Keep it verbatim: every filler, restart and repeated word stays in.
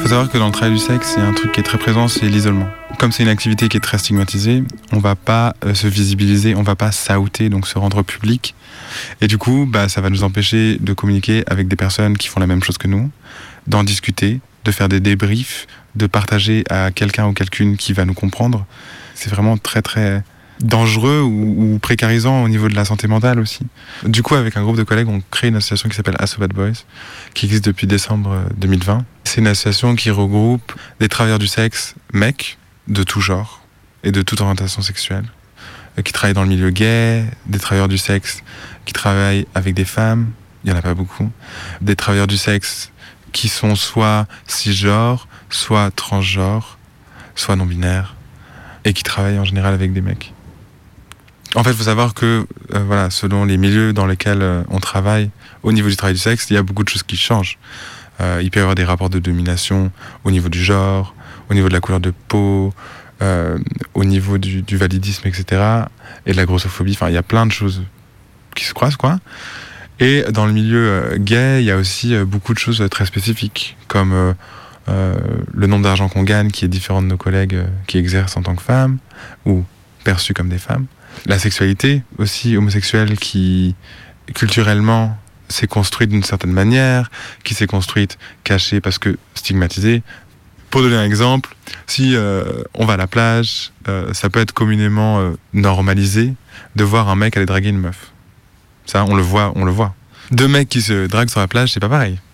Faut savoir que dans le travail du sexe, il y a un truc qui est très présent, c'est l'isolement. Comme c'est une activité qui est très stigmatisée, on va pas euh, se visibiliser, on va pas s'outer, donc se rendre public. Et du coup, bah, ça va nous empêcher de communiquer avec des personnes qui font la même chose que nous, d'en discuter, de faire des débriefs, de partager à quelqu'un ou quelqu'une qui va nous comprendre. C'est vraiment très très dangereux ou, ou précarisant au niveau de la santé mentale aussi. Du coup, avec un groupe de collègues, on crée une association qui s'appelle Asso Bad Boys, qui existe depuis décembre deux mille vingt. C'est une association qui regroupe des travailleurs du sexe, mecs, de tout genre et de toute orientation sexuelle, qui travaillent dans le milieu gay, des travailleurs du sexe qui travaillent avec des femmes, il n'y en a pas beaucoup, des travailleurs du sexe qui sont soit cisgenres, soit transgenres, soit non-binaires, et qui travaillent en général avec des mecs. En fait, il faut savoir que, euh, voilà, selon les milieux dans lesquels euh, on travaille, au niveau du travail du sexe, il y a beaucoup de choses qui changent. Euh, il peut y avoir des rapports de domination au niveau du genre, au niveau de la couleur de peau, euh, au niveau du, du validisme, et cetera. Et de la grossophobie. Enfin, il y a plein de choses qui se croisent, quoi. Et dans le milieu euh, gay, il y a aussi euh, beaucoup de choses très spécifiques, comme euh, euh, le nombre d'argent qu'on gagne, qui est différent de nos collègues euh, qui exercent en tant que femmes, ou perçus comme des femmes. La sexualité aussi homosexuelle qui, culturellement, s'est construite d'une certaine manière, qui s'est construite cachée parce que stigmatisée. Pour donner un exemple, si euh, on va à la plage, euh, ça peut être communément euh, normalisé de voir un mec aller draguer une meuf. Ça, on le voit, on le voit. Deux mecs qui se draguent sur la plage, c'est pas pareil.